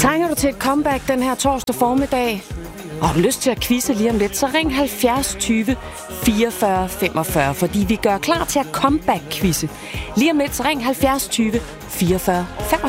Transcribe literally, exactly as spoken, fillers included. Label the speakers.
Speaker 1: Trænger du til et comeback den her torsdag formiddag? Og har du lyst til at quizze lige om lidt, så ring halvfjerds tyve fireogfyrre femogfyrre, fordi vi gør klar til at comeback-quizze. Lige om lidt, så ring halvfjerds tyve fireogfyrre femogfyrre.